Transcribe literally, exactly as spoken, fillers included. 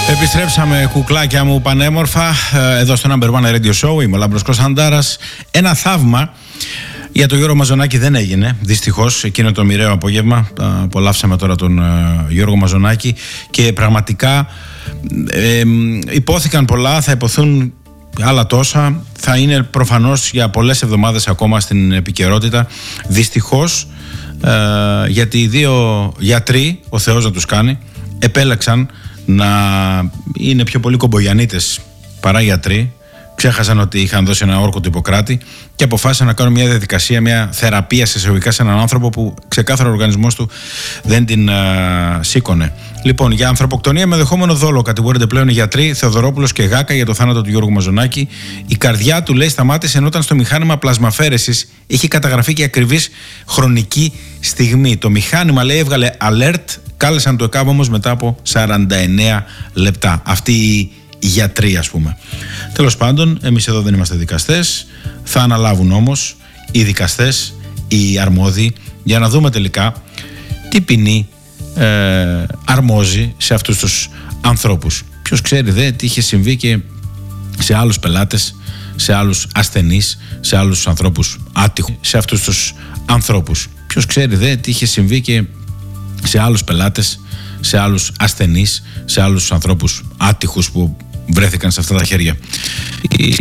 Επιστρέψαμε, κουκλάκια μου πανέμορφα, εδώ στο Number One Radio Show. Είμαι ο Λάμπρος Κωνσταντάρας. Ένα θαύμα για τον Γιώργο Μαζονάκη δεν έγινε, δυστυχώς, εκείνο το μοιραίο απόγευμα. Απολαύσαμε τώρα τον Γιώργο Μαζονάκη και πραγματικά ε, υπόθηκαν πολλά, θα υποθούν άλλα τόσα. Θα είναι προφανώς για πολλές εβδομάδες ακόμα στην επικαιρότητα. Δυστυχώς, ε, γιατί οι δύο γιατροί, ο Θεός να τους κάνει, επέλεξαν να είναι πιο πολύ κομπογιανίτες παρά γιατροί. Ξέχασαν ότι είχαν δώσει ένα όρκο του Ιπποκράτη και αποφάσισαν να κάνουν μια διαδικασία, μια θεραπεία σε εισαγωγικά σε έναν άνθρωπο που ξεκάθαρα ο οργανισμός του δεν την α, σήκωνε. Λοιπόν, για ανθρωποκτονία με δεχόμενο δόλο κατηγορούνται πλέον οι γιατροί Θεοδωρόπουλος και Γάκα για το θάνατο του Γιώργου Μαζονάκη. Η καρδιά του, λέει, σταμάτησε ενώ ήταν στο μηχάνημα πλασμαφέρεσης είχε καταγραφεί και ακριβής χρονική στιγμή. Το μηχάνημα, λέει, έβγαλε alert, κάλεσαν το ΕΚΑΒ όμως μετά από σαράντα εννέα λεπτά. Αυτή η γιατροί, ας πούμε. Τέλος πάντων, εμείς εδώ δεν είμαστε δικαστές. Θα αναλάβουν όμως οι δικαστές, οι αρμόδιοι, για να δούμε τελικά τι ποινή ε, αρμόζει σε αυτούς τους ανθρώπους. Ποιος ξέρει δε τι είχε συμβεί και σε άλλους πελάτες, σε άλλους ασθενείς, σε άλλους ανθρώπους άτυχους, σε αυτούς τους ανθρώπους. Ποιος ξέρει δε τι είχε συμβεί και σε άλλους πελάτες, σε άλλους ασθενείς, σε άλλους ανθρώπους άτυχους που βρέθηκαν σε αυτά τα χέρια.